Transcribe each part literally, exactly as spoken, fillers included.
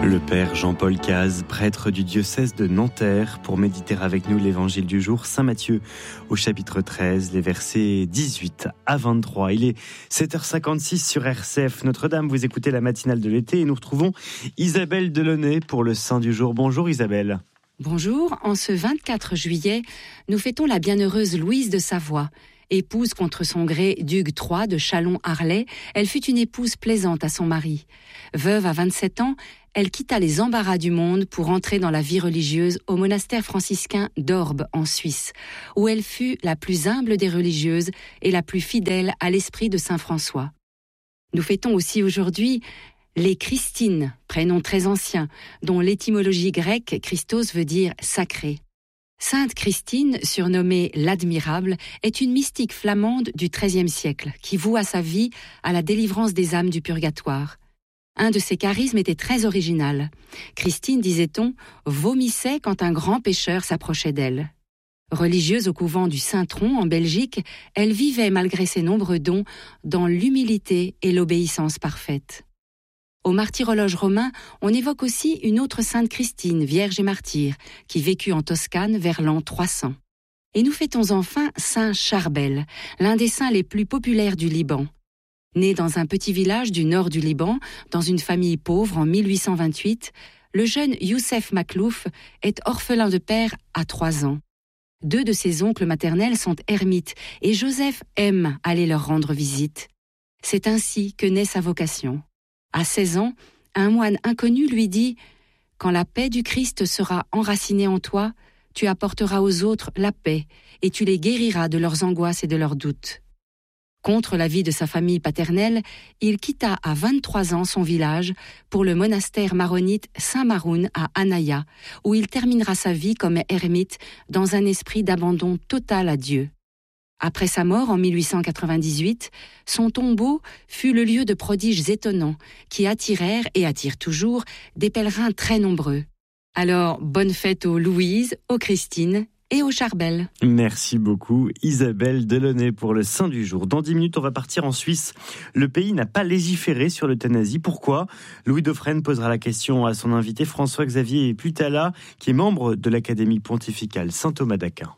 Le père Jean-Paul Cazes, prêtre du diocèse de Nanterre, pour méditer avec nous l'évangile du jour, Saint Matthieu, au chapitre treize, les versets dix-huit à vingt-trois. Il est sept heures cinquante-six sur R C F Notre-Dame. Vous écoutez la matinale de l'été et nous retrouvons Isabelle Delaunay pour le Saint du jour. Bonjour Isabelle. Bonjour, en ce vingt-quatre juillet, nous fêtons la bienheureuse Louise de Savoie. Épouse contre son gré d'Hugues trois de Châlons-Arlay, elle fut une épouse plaisante à son mari. Veuve à vingt-sept ans, elle quitta les embarras du monde pour entrer dans la vie religieuse au monastère franciscain d'Orbe en Suisse, où elle fut la plus humble des religieuses et la plus fidèle à l'esprit de saint François. Nous fêtons aussi aujourd'hui les Christines, prénom très ancien, dont l'étymologie grecque Christos veut dire sacré. Sainte Christine, surnommée l'Admirable, est une mystique flamande du treizième siècle qui voua sa vie à la délivrance des âmes du purgatoire. Un de ses charismes était très original. Christine, disait-on, vomissait quand un grand pécheur s'approchait d'elle. Religieuse au couvent du Saint-Tron en Belgique, elle vivait malgré ses nombreux dons dans l'humilité et l'obéissance parfaite. Au martyrologe romain, on évoque aussi une autre sainte Christine, vierge et martyre, qui vécut en Toscane vers l'an trois cents. Et nous fêtons enfin saint Charbel, l'un des saints les plus populaires du Liban. Né dans un petit village du nord du Liban, dans une famille pauvre en mille huit cent vingt-huit, le jeune Youssef Maklouf est orphelin de père à trois ans. Deux de ses oncles maternels sont ermites et Joseph aime aller leur rendre visite. C'est ainsi que naît sa vocation. À seize ans, un moine inconnu lui dit « Quand la paix du Christ sera enracinée en toi, tu apporteras aux autres la paix et tu les guériras de leurs angoisses et de leurs doutes. » Contre l'avis de sa famille paternelle, il quitta à vingt-trois ans son village pour le monastère maronite Saint-Maroun à Anaya, où il terminera sa vie comme ermite dans un esprit d'abandon total à Dieu. Après sa mort en mille huit cent quatre-vingt-dix-huit, son tombeau fut le lieu de prodiges étonnants qui attirèrent et attirent toujours des pèlerins très nombreux. Alors, bonne fête aux Louise, aux Christine et aux Charbel. Merci beaucoup Isabelle Delaunay pour le Saint du jour. Dans dix minutes, on va partir en Suisse. Le pays n'a pas légiféré sur l'euthanasie. Pourquoi ? Louis Dauphren posera la question à son invité François-Xavier Putala, qui est membre de l'Académie pontificale Saint-Thomas d'Aquin.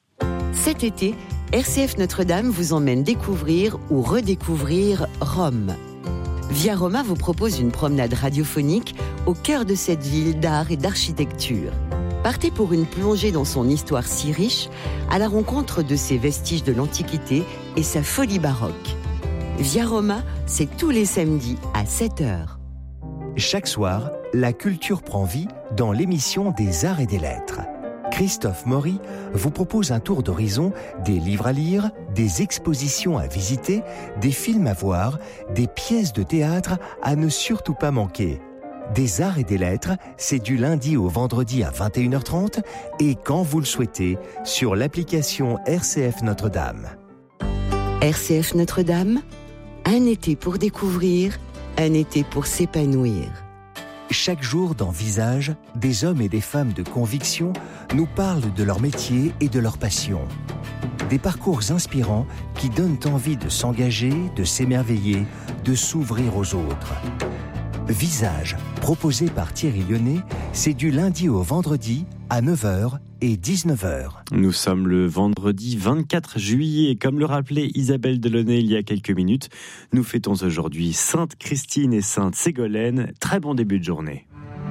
Cet été, R C F Notre-Dame vous emmène découvrir ou redécouvrir Rome. Via Roma vous propose une promenade radiophonique au cœur de cette ville d'art et d'architecture. Partez pour une plongée dans son histoire si riche, à la rencontre de ses vestiges de l'Antiquité et sa folie baroque. Via Roma, c'est tous les samedis à sept heures. Chaque soir, la culture prend vie dans l'émission des Arts et des Lettres. Christophe Maury vous propose un tour d'horizon des livres à lire, des expositions à visiter, des films à voir, des pièces de théâtre à ne surtout pas manquer. Des Arts et des Lettres, c'est du lundi au vendredi à vingt et une heures trente et quand vous le souhaitez, sur l'application R C F Notre-Dame. R C F Notre-Dame, un été pour découvrir, un été pour s'épanouir. Chaque jour dans Visage, des hommes et des femmes de conviction nous parlent de leur métier et de leur passion. Des parcours inspirants qui donnent envie de s'engager, de s'émerveiller, de s'ouvrir aux autres. Visage, proposé par Thierry Lyonnais, c'est du lundi au vendredi à neuf heures et dix-neuf heures. Nous sommes le vendredi vingt-quatre juillet. Comme le rappelait Isabelle Delaunay il y a quelques minutes, nous fêtons aujourd'hui Sainte Christine et Sainte Ségolène. Très bon début de journée.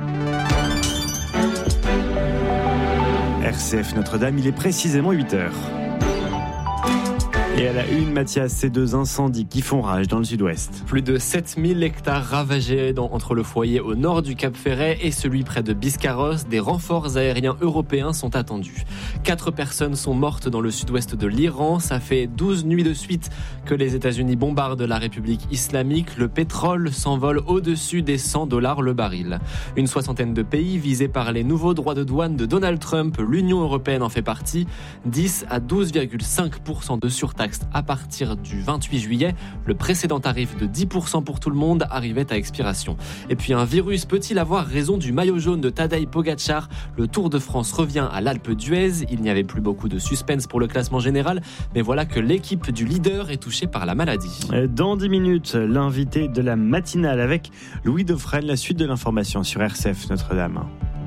R C F Notre-Dame, il est précisément huit heures. Et à la une, Mathias, ces deux incendies qui font rage dans le sud-ouest. Plus de sept mille hectares ravagés dans, entre le foyer au nord du Cap Ferret et celui près de Biscarrosse. Des renforts aériens européens sont attendus. Quatre personnes sont mortes dans le sud-ouest de l'Iran. Ça fait douze nuits de suite que les États-Unis bombardent la République islamique. Le pétrole s'envole au-dessus des cent dollars le baril. Une soixantaine de pays visés par les nouveaux droits de douane de Donald Trump. L'Union européenne en fait partie. dix à douze virgule cinq pour cent de surtaxe taxe à partir du vingt-huit juillet. Le précédent tarif de dix pour cent pour tout le monde arrivait à expiration. Et puis un virus peut-il avoir raison du maillot jaune de Tadej Pogačar ? Le Tour de France revient à l'Alpe d'Huez. Il n'y avait plus beaucoup de suspense pour le classement général, mais voilà que l'équipe du leader est touchée par la maladie. Dans dix minutes, l'invité de la matinale avec Louis Dauphren, la suite de l'information sur R C F Notre-Dame.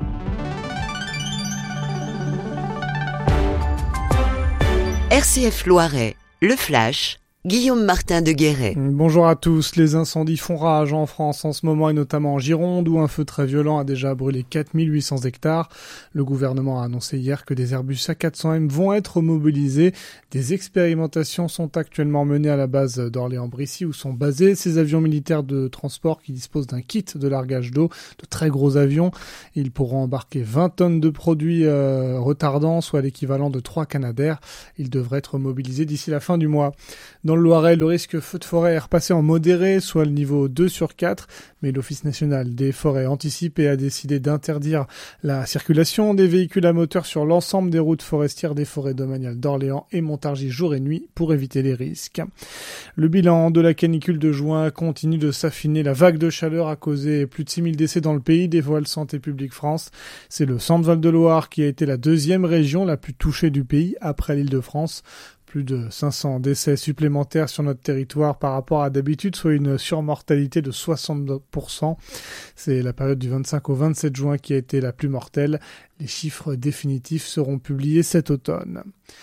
R C F Loiret, le Flash, Guillaume Martin de Guéret. Bonjour à tous. Les incendies font rage en France en ce moment et notamment en Gironde où un feu très violent a déjà brûlé quatre mille huit cents hectares. Le gouvernement a annoncé hier que des Airbus A quatre cents M vont être mobilisés. Des expérimentations sont actuellement menées à la base d'Orléans-Brissy où sont basés ces avions militaires de transport qui disposent d'un kit de largage d'eau, de très gros avions. Ils pourront embarquer vingt tonnes de produits euh, retardants, soit l'équivalent de trois Canadair. Ils devraient être mobilisés d'ici la fin du mois. Dans le Loiret, le risque feu de forêt est repassé en modéré, soit le niveau deux sur quatre, mais l'Office national des forêts anticipe et a décidé d'interdire la circulation des véhicules à moteur sur l'ensemble des routes forestières des forêts domaniales d'Orléans et Montargis jour et nuit pour éviter les risques. Le bilan de la canicule de juin continue de s'affiner. La vague de chaleur a causé plus de six mille décès dans le pays, dévoile Santé publique France. C'est le Centre-Val de Loire qui a été la deuxième région la plus touchée du pays après l'Île-de-France. Plus de cinq cents décès supplémentaires sur notre territoire par rapport à d'habitude, soit une surmortalité de soixante pour cent. C'est la période du vingt-cinq au vingt-sept juin qui a été la plus mortelle. Les chiffres définitifs seront publiés cet automne.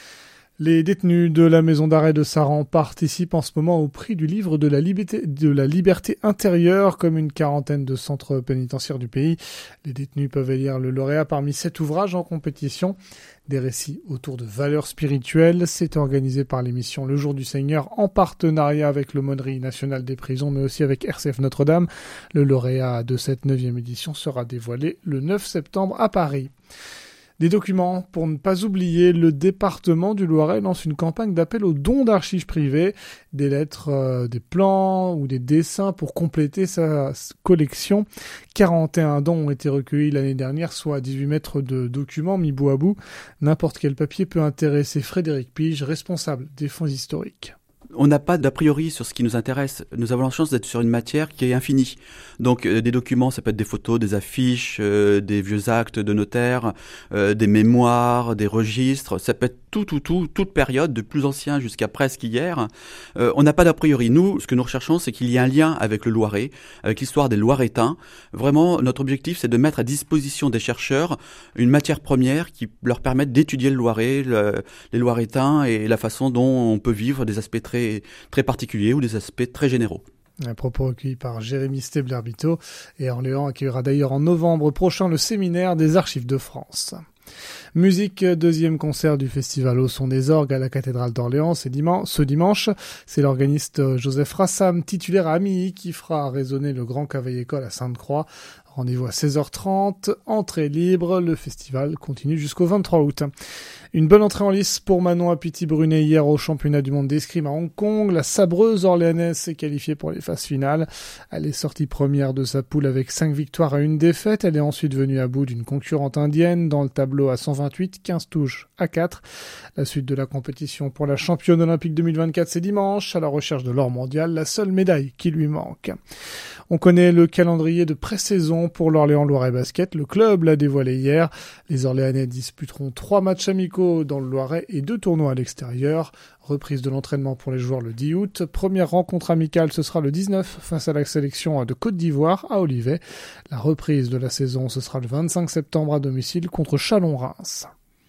Les détenus de la maison d'arrêt de Saran participent en ce moment au prix du livre de la liberté, de la liberté intérieure, comme une quarantaine de centres pénitentiaires du pays. Les détenus peuvent élire le lauréat parmi sept ouvrages en compétition. Des récits autour de valeurs spirituelles. C'est organisé par l'émission Le Jour du Seigneur en partenariat avec l'Aumônerie nationale des prisons, mais aussi avec R C F Notre-Dame. Le lauréat de cette neuvième édition sera dévoilé le neuf septembre à Paris. Des documents pour ne pas oublier, le département du Loiret lance une campagne d'appel aux dons d'archives privées, des lettres, euh, des plans ou des dessins pour compléter sa collection. quarante et un dons ont été recueillis l'année dernière, soit dix-huit mètres de documents mis bout à bout. N'importe quel papier peut intéresser Frédéric Pige, responsable des fonds historiques. On n'a pas d'a priori sur ce qui nous intéresse. Nous avons la chance d'être sur une matière qui est infinie. Donc euh, des documents, ça peut être des photos, des affiches, euh, des vieux actes de notaire, euh, des mémoires, des registres. Ça peut être tout, tout, tout, toute période, de plus ancien jusqu'à presque hier. Euh, on n'a pas d'a priori. Nous, ce que nous recherchons, c'est qu'il y ait un lien avec le Loiret, avec l'histoire des Loiretains. Vraiment, notre objectif, c'est de mettre à disposition des chercheurs une matière première qui leur permette d'étudier le Loiret, le, les Loiretains et la façon dont on peut vivre des aspects très très particuliers ou des aspects très généraux. Un propos recueilli par Jérémy Stebler-Bito et Orléans accueillera d'ailleurs en novembre prochain le séminaire des Archives de France. Musique, deuxième concert du festival Au son des orgues à la cathédrale d'Orléans c'est dimanche, ce dimanche. C'est l'organiste Joseph Rassam, titulaire à Amilly, qui fera résonner le Grand Cavaillé-École à Sainte-Croix. Rendez-vous à seize heures trente, entrée libre. Le festival continue jusqu'au vingt-trois août. Une bonne entrée en lice pour Manon Apiti-Brunet hier au championnat du monde d'escrime à Hong Kong. La sabreuse orléanaise s'est qualifiée pour les phases finales. Elle est sortie première de sa poule avec cinq victoires à une défaite. Elle est ensuite venue à bout d'une concurrente indienne dans le tableau à cent vingt-huit, quinze touches à quatre. La suite de la compétition pour la championne olympique deux mille vingt-quatre, c'est dimanche, à la recherche de l'or mondial, la seule médaille qui lui manque. On connaît le calendrier de pré-saison pour l'Orléans Loiret Basket. Le club l'a dévoilé hier. Les Orléanais disputeront trois matchs amicaux dans le Loiret et deux tournois à l'extérieur. Reprise de l'entraînement pour les joueurs le dix août. Première rencontre amicale, ce sera le dix-neuf face à la sélection de Côte d'Ivoire à Olivet. La reprise de la saison, ce sera le vingt-cinq septembre à domicile contre Chalon-Reims.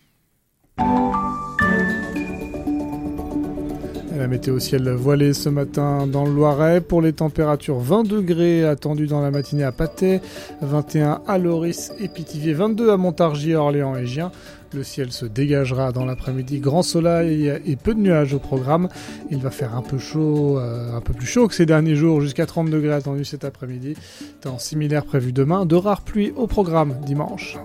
La météo ciel voilé ce matin dans le Loiret. Pour les températures, vingt degrés attendus dans la matinée à Patay, vingt et un à Loris et Pithiviers, vingt-deux à Montargis, Orléans et Gien. Le ciel se dégagera dans l'après-midi, grand soleil et peu de nuages au programme. Il va faire un peu chaud, euh, un peu plus chaud que ces derniers jours, jusqu'à trente degrés attendus cet après-midi. Temps similaire prévu demain, de rares pluies au programme dimanche.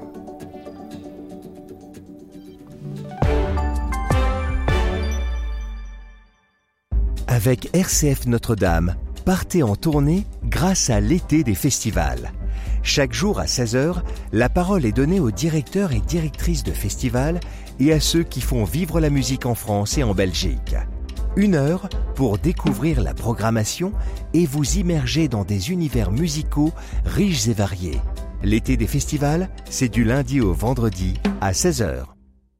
Avec R C F Notre-Dame, partez en tournée grâce à l'été des festivals. Chaque jour à seize heures, la parole est donnée aux directeurs et directrices de festivals et à ceux qui font vivre la musique en France et en Belgique. Une heure pour découvrir la programmation et vous immerger dans des univers musicaux riches et variés. L'été des festivals, c'est du lundi au vendredi à seize heures.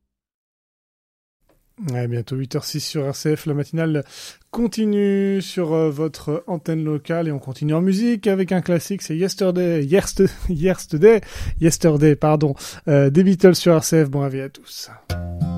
Ouais, bientôt huit heures six sur R C F, la matinale continue sur euh, votre antenne locale et on continue en musique avec un classique, c'est Yesterday, Yesterday, Yesterday, Yesterday, pardon, euh, des Beatles sur R C F. Bon avis à tous.